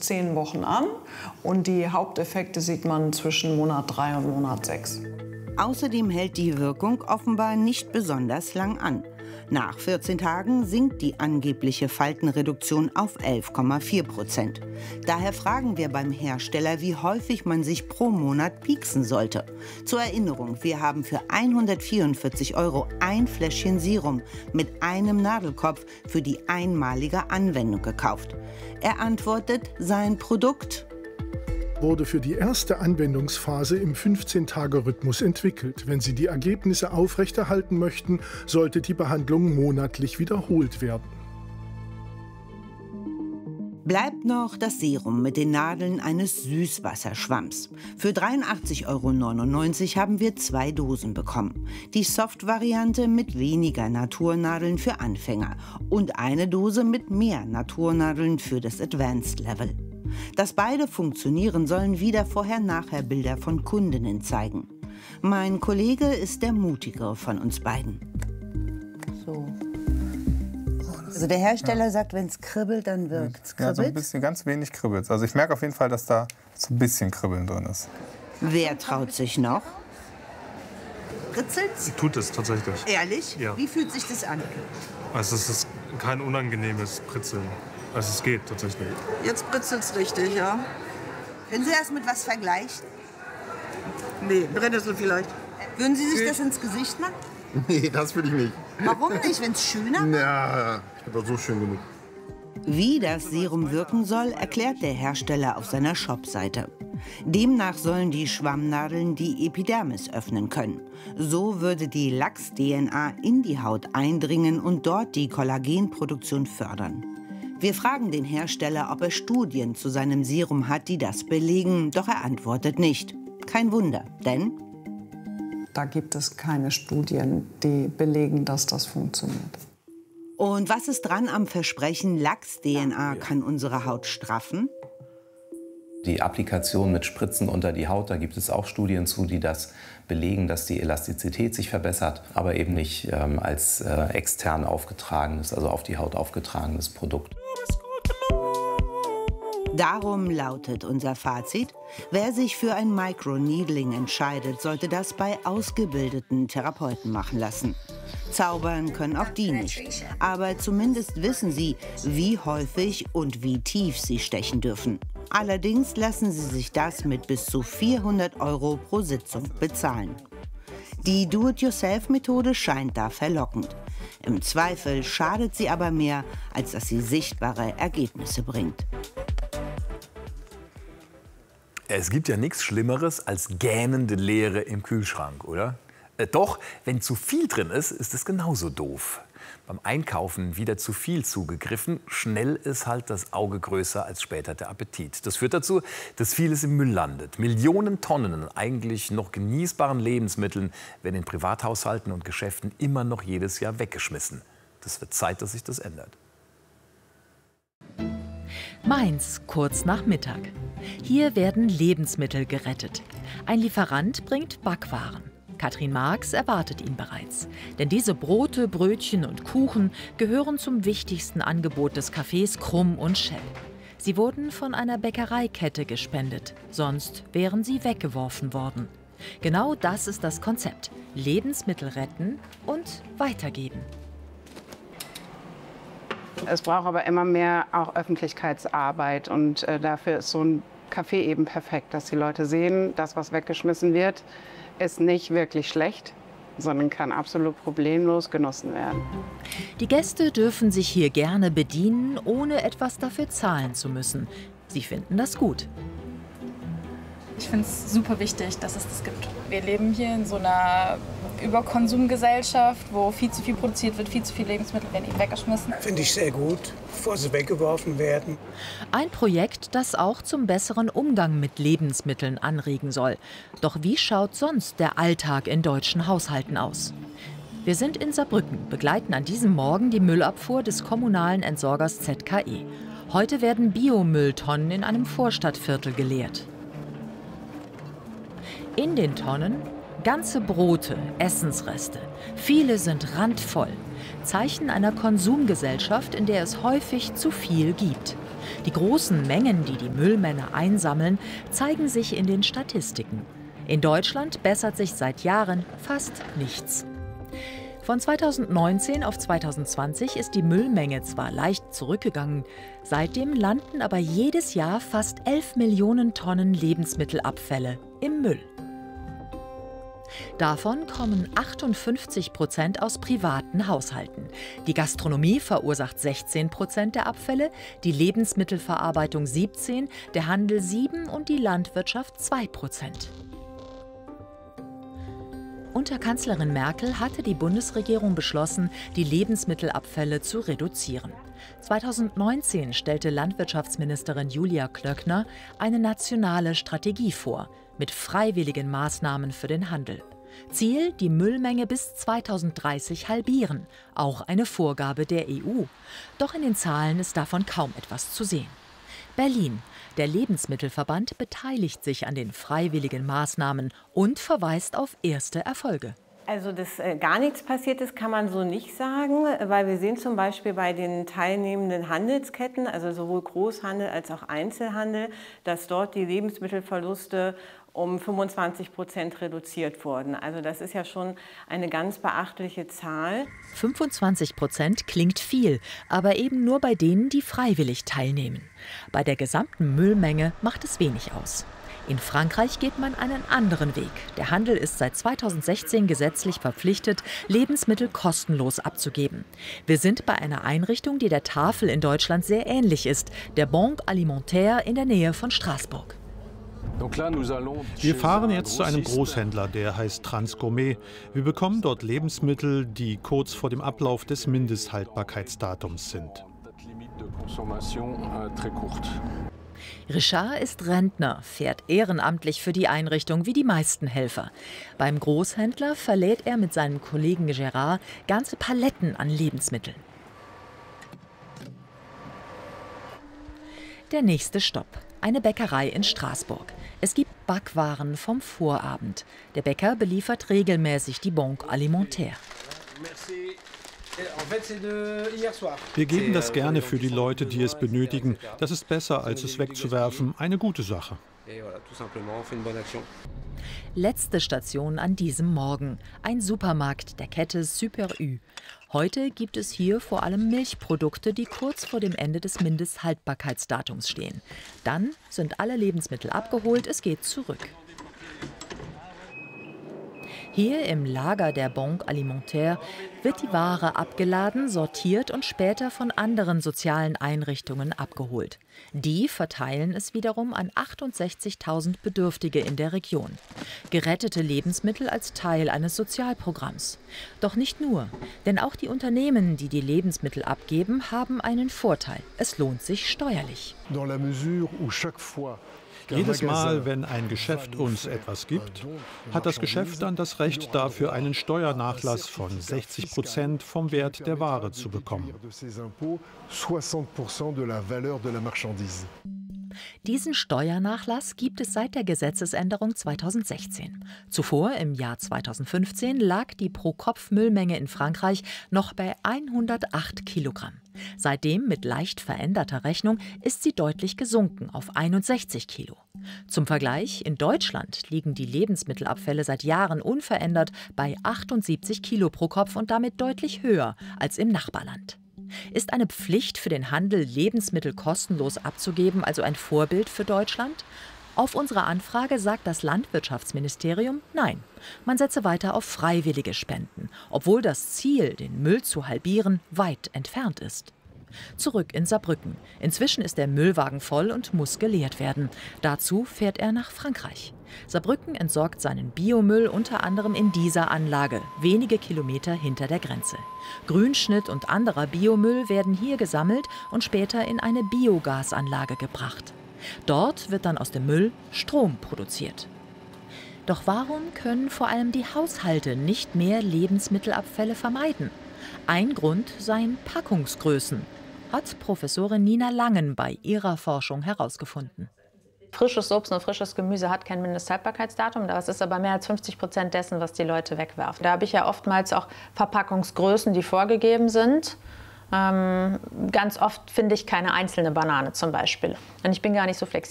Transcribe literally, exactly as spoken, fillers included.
zehn Wochen an und die Haupteffekte sieht man zwischen Monat drei und Monat sechs. Außerdem hält die Wirkung offenbar nicht besonders lang an. Nach vierzehn Tagen sinkt die angebliche Faltenreduktion auf elf Komma vier Prozent. Daher fragen wir beim Hersteller, wie häufig man sich pro Monat pieksen sollte. Zur Erinnerung, wir haben für hundertvierundvierzig Euro ein Fläschchen Serum mit einem Nadelkopf für die einmalige Anwendung gekauft. Er antwortet, sein Produkt wurde für die erste Anwendungsphase im fünfzehn-Tage-Rhythmus entwickelt. Wenn Sie die Ergebnisse aufrechterhalten möchten, sollte die Behandlung monatlich wiederholt werden. Bleibt noch das Serum mit den Nadeln eines Süßwasserschwamms. Für dreiundachtzig Euro neunundneunzig haben wir zwei Dosen bekommen. Die Soft-Variante mit weniger Naturnadeln für Anfänger und eine Dose mit mehr Naturnadeln für das Advanced-Level. Dass beide funktionieren, sollen wieder Vorher-Nachher-Bilder von Kundinnen zeigen. Mein Kollege ist der mutigere von uns beiden. So. Also der Hersteller ja. sagt, wenn es kribbelt, dann wirkt es. Ja, so ein bisschen, ganz wenig kribbelt. Also ich merke auf jeden Fall, dass da so ein bisschen Kribbeln drin ist. Wer traut sich noch? Ritzelt's? Tut es tatsächlich. Ehrlich? Ja. Wie fühlt sich das an? Also es ist kein unangenehmes Pritzeln. Also es geht tatsächlich. Jetzt britzelt's richtig, ja. Können Sie das mit was vergleichen? Nee, Brennnessel vielleicht. Würden Sie sich nee. das ins Gesicht machen? Nee, das will ich nicht. Warum nicht, wenn es schöner wird? Ja, ich bin doch so schön genug. Wie das Serum wirken soll, erklärt der Hersteller auf seiner Shopseite. Demnach sollen die Schwammnadeln die Epidermis öffnen können. So würde die Lachs-D N A in die Haut eindringen und dort die Kollagenproduktion fördern. Wir fragen den Hersteller, ob er Studien zu seinem Serum hat, die das belegen, doch er antwortet nicht. Kein Wunder, denn da gibt es keine Studien, die belegen, dass das funktioniert. Und was ist dran am Versprechen, Lachs-D N A kann unsere Haut straffen? Die Applikation mit Spritzen unter die Haut, da gibt es auch Studien zu, die das belegen, dass die Elastizität sich verbessert, aber eben nicht ähm, als äh, extern aufgetragenes, also auf die Haut aufgetragenes Produkt. Darum lautet unser Fazit, wer sich für ein Microneedling entscheidet, sollte das bei ausgebildeten Therapeuten machen lassen. Zaubern können auch die nicht, aber zumindest wissen sie, wie häufig und wie tief sie stechen dürfen. Allerdings lassen sie sich das mit bis zu vierhundert Euro pro Sitzung bezahlen. Die Do-it-yourself-Methode scheint da verlockend. Im Zweifel schadet sie aber mehr, als dass sie sichtbare Ergebnisse bringt. Es gibt ja nichts Schlimmeres als gähnende Leere im Kühlschrank, oder? Äh, doch, wenn zu viel drin ist, ist es genauso doof. Beim Einkaufen wieder zu viel zugegriffen, schnell ist halt das Auge größer als später der Appetit. Das führt dazu, dass vieles im Müll landet. Millionen Tonnen an eigentlich noch genießbaren Lebensmitteln werden in Privathaushalten und Geschäften immer noch jedes Jahr weggeschmissen. Das wird Zeit, dass sich das ändert. Mainz, kurz nach Mittag. Hier werden Lebensmittel gerettet. Ein Lieferant bringt Backwaren. Katrin Marx erwartet ihn bereits. Denn diese Brote, Brötchen und Kuchen gehören zum wichtigsten Angebot des Cafés Krumm und Schell. Sie wurden von einer Bäckereikette gespendet, sonst wären sie weggeworfen worden. Genau das ist das Konzept: Lebensmittel retten und weitergeben. Es braucht aber immer mehr auch Öffentlichkeitsarbeit und äh, dafür ist so ein Café eben perfekt, dass die Leute sehen, das, was weggeschmissen wird, ist nicht wirklich schlecht, sondern kann absolut problemlos genossen werden. Die Gäste dürfen sich hier gerne bedienen, ohne etwas dafür zahlen zu müssen. Sie finden das gut. Ich finde es super wichtig, dass es das gibt. Wir leben hier in so einer Überkonsumgesellschaft, wo viel zu viel produziert wird, viel zu viele Lebensmittel werden eben weggeschmissen. Finde ich sehr gut, bevor sie weggeworfen werden. Ein Projekt, das auch zum besseren Umgang mit Lebensmitteln anregen soll. Doch wie schaut sonst der Alltag in deutschen Haushalten aus? Wir sind in Saarbrücken, begleiten an diesem Morgen die Müllabfuhr des kommunalen Entsorgers Z K E. Heute werden Biomülltonnen in einem Vorstadtviertel geleert. In den Tonnen ganze Brote, Essensreste. Viele sind randvoll. Zeichen einer Konsumgesellschaft, in der es häufig zu viel gibt. Die großen Mengen, die die Müllmänner einsammeln, zeigen sich in den Statistiken. In Deutschland bessert sich seit Jahren fast nichts. Von zweitausendneunzehn auf zweitausendzwanzig ist die Müllmenge zwar leicht zurückgegangen, seitdem landen aber jedes Jahr fast elf Millionen Tonnen Lebensmittelabfälle im Müll. Davon kommen achtundfünfzig Prozent aus privaten Haushalten. Die Gastronomie verursacht sechzehn Prozent der Abfälle, die Lebensmittelverarbeitung siebzehn Prozent, der Handel sieben Prozent und die Landwirtschaft zwei Prozent. Unter Kanzlerin Merkel hatte die Bundesregierung beschlossen, die Lebensmittelabfälle zu reduzieren. zweitausendneunzehn stellte Landwirtschaftsministerin Julia Klöckner eine nationale Strategie vor, mit freiwilligen Maßnahmen für den Handel. Ziel, die Müllmenge bis zweitausenddreißig halbieren, auch eine Vorgabe der E U. Doch in den Zahlen ist davon kaum etwas zu sehen. Berlin. Der Lebensmittelverband beteiligt sich an den freiwilligen Maßnahmen und verweist auf erste Erfolge. Also, dass äh, gar nichts passiert ist, kann man so nicht sagen, weil wir sehen zum Beispiel bei den teilnehmenden Handelsketten, also sowohl Großhandel als auch Einzelhandel, dass dort die Lebensmittelverluste um fünfundzwanzig Prozent reduziert wurden. Also das ist ja schon eine ganz beachtliche Zahl. fünfundzwanzig Prozent klingt viel, aber eben nur bei denen, die freiwillig teilnehmen. Bei der gesamten Müllmenge macht es wenig aus. In Frankreich geht man einen anderen Weg. Der Handel ist seit zweitausendsechzehn gesetzlich verpflichtet, Lebensmittel kostenlos abzugeben. Wir sind bei einer Einrichtung, die der Tafel in Deutschland sehr ähnlich ist, der Banque Alimentaire in der Nähe von Straßburg. Wir fahren jetzt zu einem Großhändler, der heißt Transgourmet. Wir bekommen dort Lebensmittel, die kurz vor dem Ablauf des Mindesthaltbarkeitsdatums sind. Richard ist Rentner, fährt ehrenamtlich für die Einrichtung wie die meisten Helfer. Beim Großhändler verlädt er mit seinem Kollegen Gérard ganze Paletten an Lebensmitteln. Der nächste Stopp. Eine Bäckerei in Straßburg. Es gibt Backwaren vom Vorabend. Der Bäcker beliefert regelmäßig die Banque Alimentaire. Wir geben das gerne für die Leute, die es benötigen. Das ist besser, als es wegzuwerfen. Eine gute Sache. Letzte Station an diesem Morgen. Ein Supermarkt der Kette Super U. Heute gibt es hier vor allem Milchprodukte, die kurz vor dem Ende des Mindesthaltbarkeitsdatums stehen. Dann sind alle Lebensmittel abgeholt, es geht zurück. Hier im Lager der Banque Alimentaire wird die Ware abgeladen, sortiert und später von anderen sozialen Einrichtungen abgeholt. Die verteilen es wiederum an achtundsechzigtausend Bedürftige in der Region. Gerettete Lebensmittel als Teil eines Sozialprogramms. Doch nicht nur, denn auch die Unternehmen, die die Lebensmittel abgeben, haben einen Vorteil. Es lohnt sich steuerlich. Jedes Mal, wenn ein Geschäft uns etwas gibt, hat das Geschäft dann das Recht dafür, einen Steuernachlass von sechzig Prozent vom Wert der Ware zu bekommen. Diesen Steuernachlass gibt es seit der Gesetzesänderung zweitausendsechzehn. Zuvor, im Jahr zweitausendfünfzehn, lag die Pro-Kopf-Müllmenge in Frankreich noch bei hundertacht Kilogramm. Seitdem, mit leicht veränderter Rechnung, ist sie deutlich gesunken auf einundsechzig Kilo. Zum Vergleich, in Deutschland liegen die Lebensmittelabfälle seit Jahren unverändert bei achtundsiebzig Kilo pro Kopf und damit deutlich höher als im Nachbarland. Ist eine Pflicht für den Handel, Lebensmittel kostenlos abzugeben, also ein Vorbild für Deutschland? Auf unsere Anfrage sagt das Landwirtschaftsministerium nein. Man setze weiter auf freiwillige Spenden, obwohl das Ziel, den Müll zu halbieren, weit entfernt ist. Zurück in Saarbrücken. Inzwischen ist der Müllwagen voll und muss geleert werden. Dazu fährt er nach Frankreich. Saarbrücken entsorgt seinen Biomüll unter anderem in dieser Anlage, wenige Kilometer hinter der Grenze. Grünschnitt und anderer Biomüll werden hier gesammelt und später in eine Biogasanlage gebracht. Dort wird dann aus dem Müll Strom produziert. Doch warum können vor allem die Haushalte nicht mehr Lebensmittelabfälle vermeiden? Ein Grund seien Packungsgrößen, hat Professorin Nina Langen bei ihrer Forschung herausgefunden. Frisches Obst und frisches Gemüse hat kein Mindesthaltbarkeitsdatum, das ist aber mehr als fünfzig Prozent dessen, was die Leute wegwerfen. Da habe ich ja oftmals auch Verpackungsgrößen, die vorgegeben sind. Ähm, ganz oft finde ich keine einzelne Banane zum Beispiel. Und ich bin gar nicht so flexibel.